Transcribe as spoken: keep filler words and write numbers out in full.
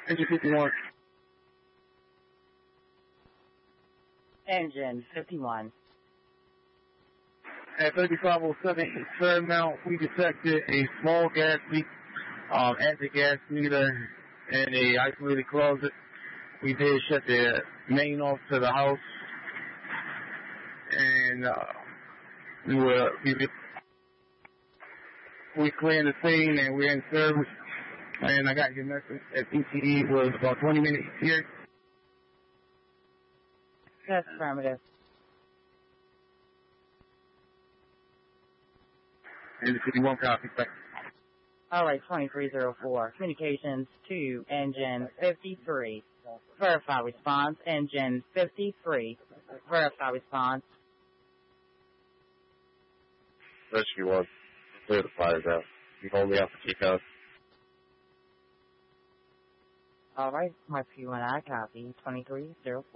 Engine fifty-one. Engine fifty-one. At thirty-five oh seven Fairmount, we detected a small gas leak um, at the gas meter in a isolated closet. We did shut the main off to the house, and uh, we were we, we cleared the scene and we're in service. And I got your message at E T E was about twenty minutes here. That's affirmative. And the fifty-one copy. All right, twenty-three oh four. Communications to Engine fifty-three. Verify response. Engine fifty-three. Verify response. Rescue one. Clear the fires out. You hold me off the keycode. All right, my P one I copy. twenty-three oh four.